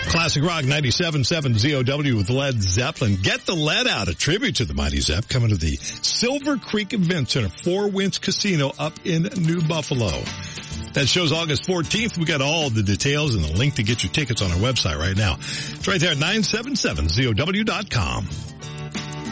Classic Rock 97.7 ZOW with Led Zeppelin. Get the Lead Out, a tribute to the Mighty Zepp, coming to the Silver Creek Event Center, Four Winds Casino up in New Buffalo. That show's August 14th. We got all the details and the link to get your tickets on our website right now. It's right there at 977ZOW.com.